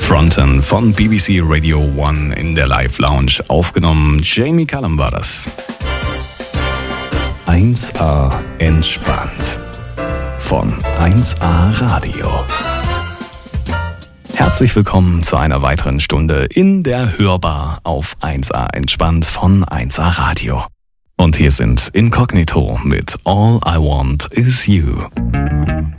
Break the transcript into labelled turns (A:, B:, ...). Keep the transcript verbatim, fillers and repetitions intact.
A: Fronten von B B C Radio One in der Live Lounge aufgenommen. Jamie Cullum war das. eins A entspannt von eins A Radio. Herzlich willkommen zu einer weiteren Stunde in der Hörbar auf eins A entspannt von eins A Radio. Und hier sind Incognito mit All I Want Is You.